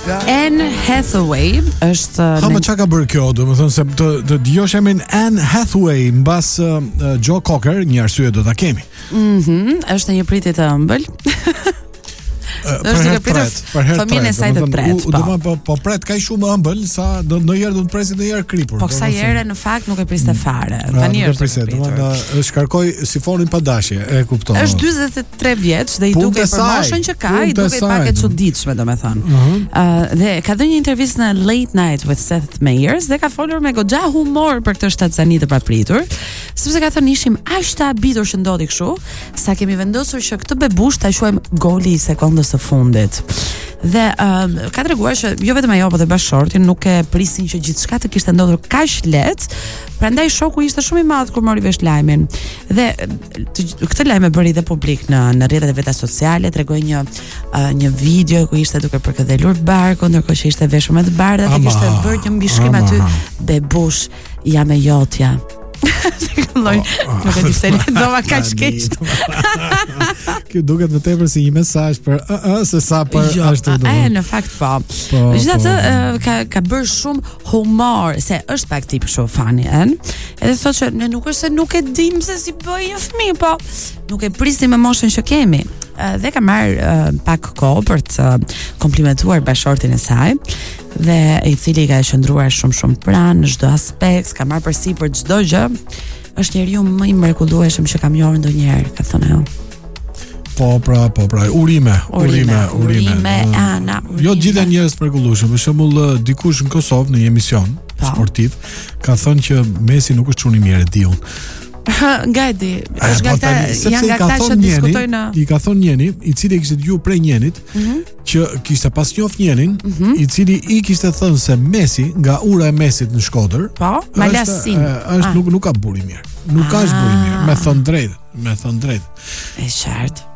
Anne Hathaway është më çka ka bërë kjo, domethënë se të dëgjosh emrin Anne Hathaway mbas Joe Cocker, një arsye do ta kemi. Është një pritje të ëmbël. Për herë fëmijën e saj të tretë. Po pret kaq shumë ëmbël sa do ndonjëherë do të presi ndonjëherë kripur. Po kësaj here në fakt nuk e priste fare. Tani është. Domethënë shkarkoi sifonin pa dashje, e kupton. Është 43 vjeç dhe i duket për moshën që ka, i duket pak e çuditshme domethënë. Dhe ka dhënë një intervistë në Late Night with Seth Meyers dhe ka folur me goxha humor për këtë shtatzani të papritur, sepse ka thënë ishim aq të habitur që ndodhi kështu, sa kemi vendosur që këtë bebush ta quajmë goli i sekondës së fundit. Dhe ka treguar që jo vetëm ajo, por edhe bashorti nuk e prisin që gjithçka të kishte ndodhur kaq lehtë, prandaj shoku ishte shumë i madh kur mori vesh lajmin. Dhe këtë lajm e bëri dhe publik në rrjetet e veta sociale, tregoi një video ku ishte duke përkëdhelur barku, ndërkohë që ishte veshur me të bardha dhe kishte bërë një mbishkrim aty, bebush, jam e jotja. Nuk e di se lexova kaq keq. Kjo duket më tepër si një mesazh për se sa për ashtu do. Në fakt po. Megjithatë ka bërë shumë humor, se është pak tip kështu funny, edhe thotë që ne nuk është se nuk e dim se si bëj një fëmijë, po nuk e prisim me moshën që kemi. Dhe ka marrë pak kohë për të komplimentuar bashortin e saj, dhe i cili ka qëndruar shumë pranë në çdo aspekt, ka marrë përsipër çdo gjë. Është njeriu më i mrekullueshëm që kam njohur ndonjëherë, ka thënë ajo. Po pra, urime. Jo gjithë njerëz të mrekullueshëm. Për shembull, dikush në Kosovë në një emision sportiv ka thënë që Messi nuk është çuni mirë, e di unë. Nga e di, është nga ata që diskutojnë. I ka thonë njëri, i cili kishte dëgjuar prej njënit, që kishte pas njoft njërin, i cili i kishte thënë se Messi, nga ura e Messit në Shkodër, malasin. Nuk ka buri mirë. Nuk ka buri mirë, me thënë drejtë. E qartë.